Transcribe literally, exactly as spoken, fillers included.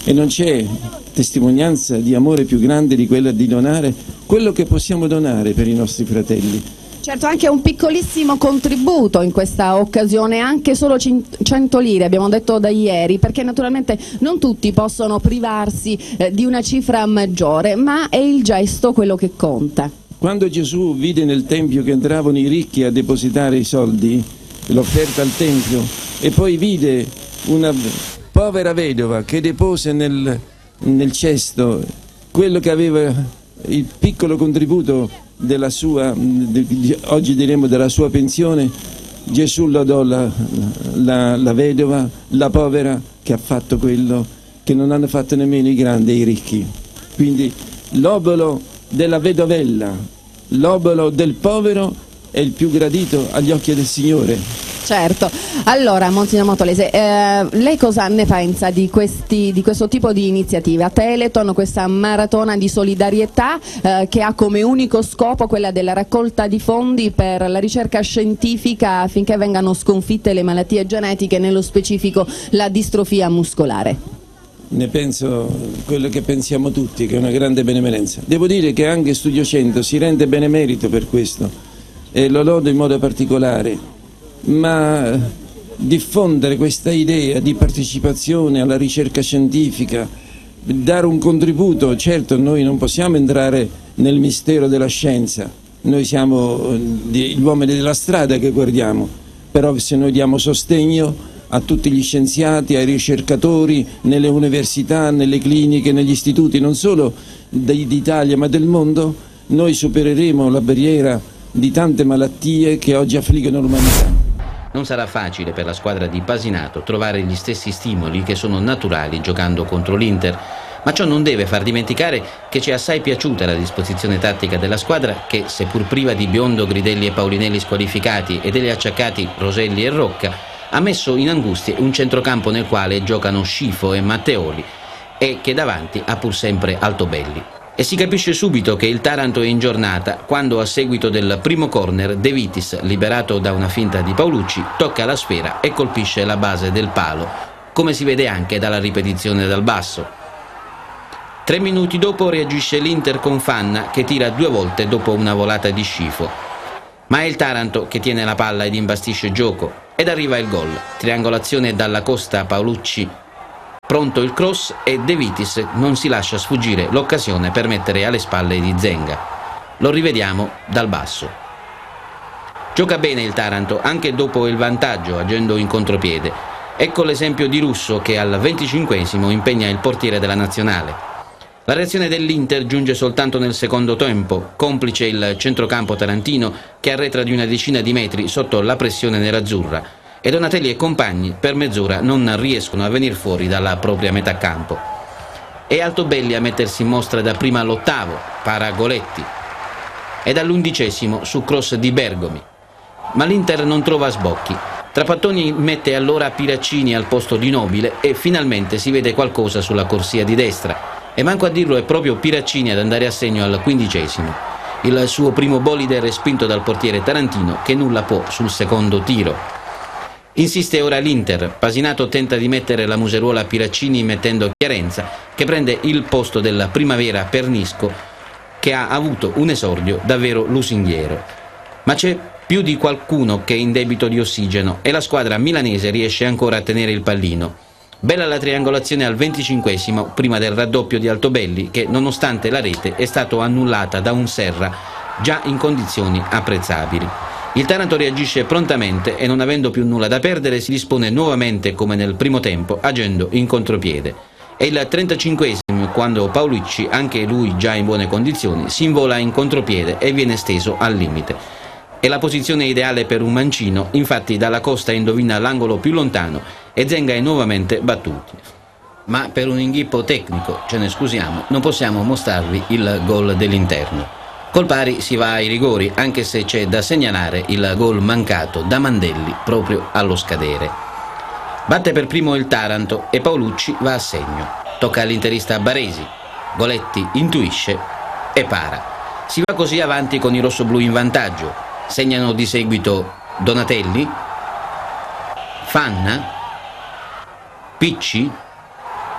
e non c'è testimonianza di amore più grande di quella di donare quello che possiamo donare per i nostri fratelli. Certo, anche un piccolissimo contributo in questa occasione, anche solo cento lire, abbiamo detto da ieri, perché naturalmente non tutti possono privarsi eh, di una cifra maggiore, ma è il gesto quello che conta. Quando Gesù vide nel Tempio che entravano i ricchi a depositare i soldi, l'offerta al Tempio, e poi vide una povera vedova che depose nel, nel cesto quello che aveva il piccolo contributo della sua, oggi diremo della sua pensione, Gesù lodò la, la, la vedova, la povera, che ha fatto quello che non hanno fatto nemmeno i grandi e i ricchi. Quindi l'obolo della vedovella, l'obolo del povero è il più gradito agli occhi del Signore. Certo, allora Monsignor Motolese, eh, lei cosa ne pensa di, questi, di questo tipo di iniziativa? Telethon, questa maratona di solidarietà eh, che ha come unico scopo quella della raccolta di fondi per la ricerca scientifica affinché vengano sconfitte le malattie genetiche, nello specifico la distrofia muscolare. Ne penso quello che pensiamo tutti, che è una grande benemerenza. Devo dire che anche Studio cento si rende benemerito per questo e lo lodo in modo particolare. Ma diffondere questa idea di partecipazione alla ricerca scientifica, dare un contributo, certo noi non possiamo entrare nel mistero della scienza, noi siamo gli uomini della strada che guardiamo, però se noi diamo sostegno a tutti gli scienziati, ai ricercatori, nelle università, nelle cliniche, negli istituti, non solo d'Italia ma del mondo, noi supereremo la barriera di tante malattie che oggi affliggono l'umanità. Non sarà facile per la squadra di Pasinato trovare gli stessi stimoli che sono naturali giocando contro l'Inter, ma ciò non deve far dimenticare che ci è assai piaciuta la disposizione tattica della squadra che, seppur priva di Biondo, Gridelli e Paulinelli squalificati e degli acciaccati Roselli e Rocca, ha messo in angustie un centrocampo nel quale giocano Scifo e Matteoli e che davanti ha pur sempre Altobelli. E si capisce subito che il Taranto è in giornata quando, a seguito del primo corner, De Vitis, liberato da una finta di Paolucci, tocca la sfera e colpisce la base del palo, come si vede anche dalla ripetizione dal basso. Tre minuti dopo reagisce l'Inter con Fanna che tira due volte dopo una volata di Scifo. Ma è il Taranto che tiene la palla ed imbastisce gioco ed arriva il gol. Triangolazione dalla Costa, Paolucci. Pronto il cross e De Vitis non si lascia sfuggire l'occasione per mettere alle spalle di Zenga. Lo rivediamo dal basso. Gioca bene il Taranto anche dopo il vantaggio, agendo in contropiede. Ecco l'esempio di Russo che al venticinquesimo impegna il portiere della nazionale. La reazione dell'Inter giunge soltanto nel secondo tempo, complice il centrocampo tarantino che arretra di una decina di metri sotto la pressione nerazzurra. E Donatelli e compagni per mezz'ora non riescono a venire fuori dalla propria metà campo. È Altobelli a mettersi in mostra da prima all'ottavo, para Goletti, e dall'undicesimo su cross di Bergomi. Ma l'Inter non trova sbocchi. Trapattoni mette allora Piraccini al posto di Nobile e finalmente si vede qualcosa sulla corsia di destra. E manco a dirlo è proprio Piraccini ad andare a segno al quindicesimo. Il suo primo bolide è respinto dal portiere tarantino che nulla può sul secondo tiro. Insiste ora l'Inter, Pasinato tenta di mettere la museruola a Piraccini mettendo Chiarenza, che prende il posto della Primavera Pernisco, che ha avuto un esordio davvero lusinghiero. Ma c'è più di qualcuno che è in debito di ossigeno e la squadra milanese riesce ancora a tenere il pallino. Bella la triangolazione al venticinquesimo, prima del raddoppio di Altobelli, che nonostante la rete è stato annullata da un Serra già in condizioni apprezzabili. Il Taranto reagisce prontamente e non avendo più nulla da perdere si dispone nuovamente come nel primo tempo agendo in contropiede. È il trentacinquesimo quando Paolucci, anche lui già in buone condizioni, si invola in contropiede e viene steso al limite. È la posizione ideale per un mancino, infatti dalla Costa indovina l'angolo più lontano e Zenga è nuovamente battuto. Ma per un inghippo tecnico, ce ne scusiamo, non possiamo mostrarvi il gol dell'interno. Col pari si va ai rigori, anche se c'è da segnalare il gol mancato da Mandelli proprio allo scadere. Batte per primo il Taranto e Paolucci va a segno. Tocca all'interista Baresi. Goletti intuisce e para. Si va così avanti con i rossoblù in vantaggio. Segnano di seguito Donatelli, Fanna, Picci,